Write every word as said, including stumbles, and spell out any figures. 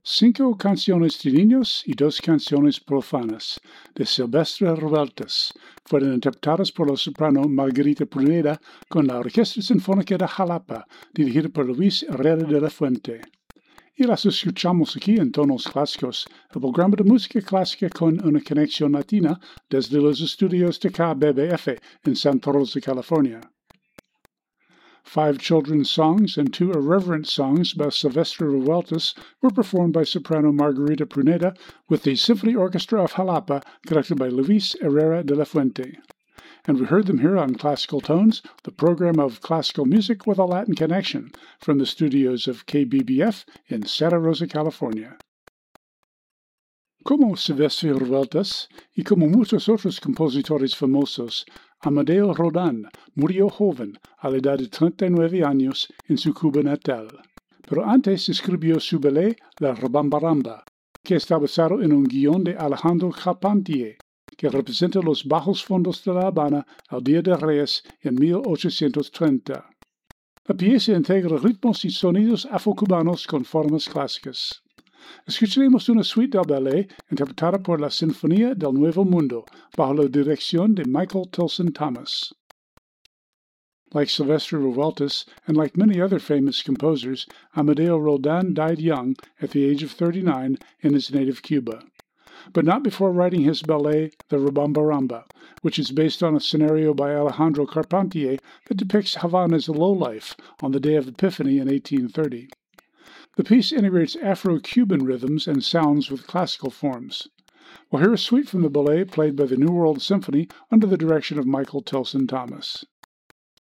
Cinco canciones de niños y dos canciones profanas, de Silvestre Revueltas, fueron interpretadas por la soprano Margarita Pruneda con la Orquesta Sinfónica de Jalapa, dirigida por Luis Herrera de la Fuente. Y las escuchamos aquí en tonos clásicos, el programa de música clásica con una conexión latina desde los estudios de K B B F in Santa Rosa, California. Five children's songs and two irreverent songs by Silvestre Revueltas were performed by soprano Margarita Pruneda with the Symphony Orchestra of Jalapa, conducted by Luis Herrera de la Fuente. And we heard them here on Classical Tones, the program of classical music with a Latin connection, from the studios of K B B F in Santa Rosa, California. Como Silvestre Revueltas, y como muchos otros compositores famosos, Amadeo Rodán murió joven, a la edad de treinta y nueve años, en su Cuba natal. Pero antes escribió su ballet La Rebambaramba, que está basado en un guión de Alejandro Carpentier, que representa los bajos fondos de La Habana al Día de Reyes en mil ochocientos treinta. La pieza integra ritmos y sonidos afrocubanos con formas clásicas. Escucharemos una suite del ballet interpretada por la Sinfonía del Nuevo Mundo, bajo la dirección de Michael Tilson Thomas. Like Silvestre Revueltas, and like many other famous composers, Amadeo Rodán died young, at the age of thirty-nine, in his native Cuba. But not before writing his ballet, The Rebambaramba, which is based on a scenario by Alejandro Carpentier that depicts Havana's lowlife on the day of Epiphany in eighteen thirty. The piece integrates Afro-Cuban rhythms and sounds with classical forms. We'll hear a suite from the ballet played by the New World Symphony under the direction of Michael Tilson Thomas.